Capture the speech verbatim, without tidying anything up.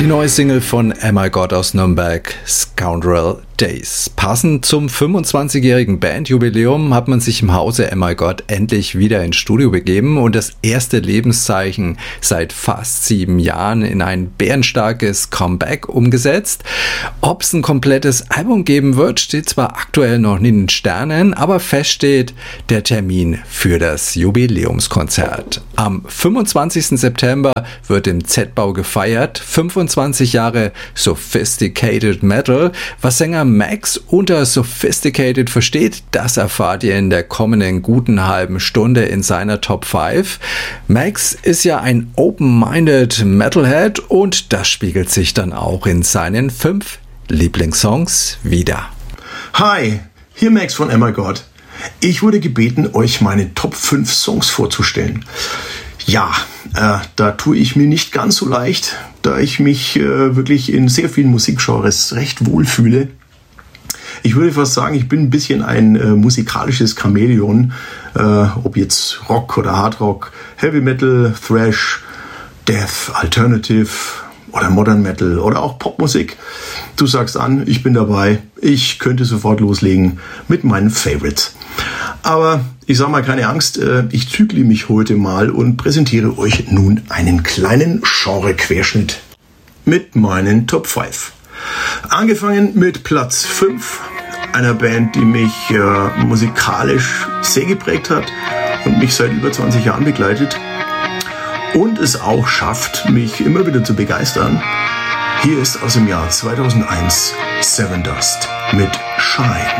Die neue Single von Oh My God aus Nürnberg, Scoundrel Days. Passend zum fünfundzwanzigjährigen Bandjubiläum hat man sich im Hause Oh My God endlich wieder ins Studio begeben und das erste Lebenszeichen seit fast sieben Jahren in ein bärenstarkes Comeback umgesetzt. Ob es ein komplettes Album geben wird, steht zwar aktuell noch in den Sternen, aber fest steht der Termin für das Jubiläumskonzert. Am fünfundzwanzigsten September wird im Z-Bau gefeiert, fünfundzwanzig Jahre Sophisticated Metal. Was Sänger Max unter Sophisticated versteht, das erfahrt ihr in der kommenden guten halben Stunde in seiner Top fünf. Max ist ja ein open-minded Metalhead und das spiegelt sich dann auch in seinen fünf Lieblingssongs wider. Hi, hier Max von Oh My God. Ich wurde gebeten, euch meine Top fünf Songs vorzustellen. Ja, äh, da tue ich mir nicht ganz so leicht, da ich mich äh, wirklich in sehr vielen Musikgenres recht wohl fühle. Ich würde fast sagen, ich bin ein bisschen ein äh, musikalisches Chamäleon, äh, ob jetzt Rock oder Hardrock, Heavy Metal, Thrash, Death, Alternative oder Modern Metal oder auch Popmusik. Du sagst an, ich bin dabei, ich könnte sofort loslegen mit meinen Favorites. Aber ich sag mal, keine Angst, äh, ich zügle mich heute mal und präsentiere euch nun einen kleinen Genre-Querschnitt mit meinen Top fünf. Angefangen mit Platz fünf, einer Band, die mich äh, musikalisch sehr geprägt hat und mich seit über zwanzig Jahren begleitet und es auch schafft, mich immer wieder zu begeistern. Hier ist aus dem Jahr zweitausendeins Sevendust mit Shine.